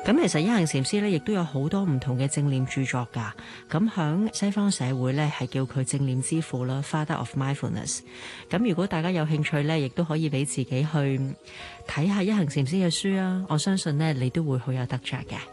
咁其實一行禪師咧，亦都有好多唔同嘅正念著作㗎。咁響西方社會咧，係叫佢正念之父啦 ，Father of Mindfulness。咁如果大家有興趣咧，亦都可以俾自己去睇下一行禪師嘅書啊。我相信咧，你都會好有得着嘅。